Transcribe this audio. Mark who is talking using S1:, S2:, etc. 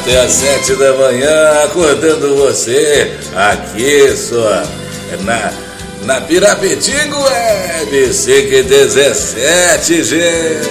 S1: até às 7 da manhã, acordando você aqui só na Pirapetinga Web, CQ17, gente.